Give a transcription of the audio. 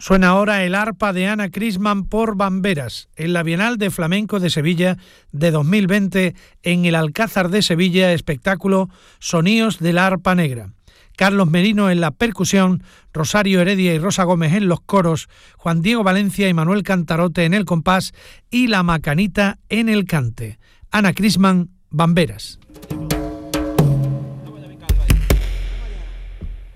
Suena ahora el arpa de Ana Crisman por Bamberas, en la Bienal de Flamenco de Sevilla de 2020 en el Alcázar de Sevilla, espectáculo Soníos de la Arpa Negra. Carlos Merino en la percusión, Rosario Heredia y Rosa Gómez en los coros, Juan Diego Valencia y Manuel Cantarote en el compás y La Macanita en el cante. Ana Crisman, Bamberas.